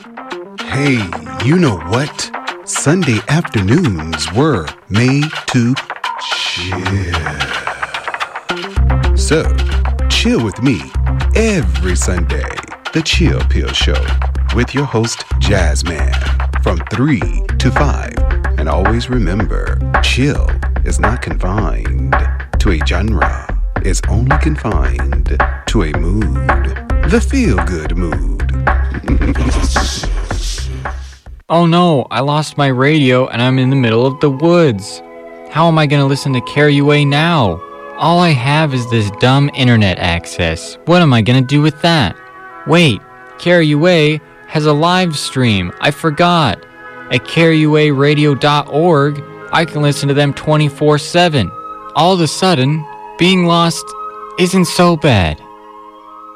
Hey, you know what? Sunday afternoons were made to chill. So, chill with me every Sunday. The Chill Pill Show with your host, Jazzman, from 3 to 5. And always remember, chill is not confined to a genre. It's only confined to a mood. The feel-good mood. Oh no, I lost my radio and I'm in the middle of the woods. How am I going to listen to KRUA now? All I have is this dumb internet access. What am I going to do with that? Wait, KRUA has a live stream. I forgot. At KRUAradio.org, I can listen to them 24/7. All of a sudden, being lost isn't so bad.